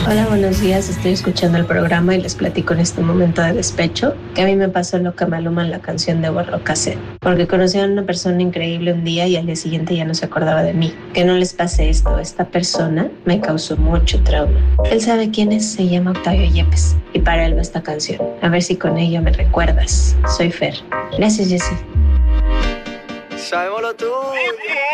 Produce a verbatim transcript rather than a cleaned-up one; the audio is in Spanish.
Hola, buenos días. Estoy escuchando el programa y les platico en este momento de despecho que a mí me pasó lo que Maluma en la canción de Borro Cassette, porque conocí a una persona increíble un día y al día siguiente ya no se acordaba de mí. Que no les pase esto. Esta persona me causó mucho trauma. Él sabe quién es, se llama Octavio Yepes y para él va esta canción. A ver si con ello me recuerdas. Soy Fer. Gracias, Jessie. Sabemos lo tuyo.